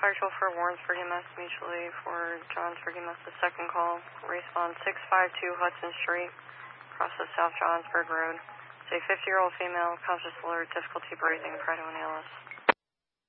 Patrol for Warrensburg EMS, mutually for Johnsburg EMS, the second call. Respond 652 Hudson Street, across the South Johnsburg Road. It's a 50-year-old female, conscious alert, difficulty breathing, Prado and ALS.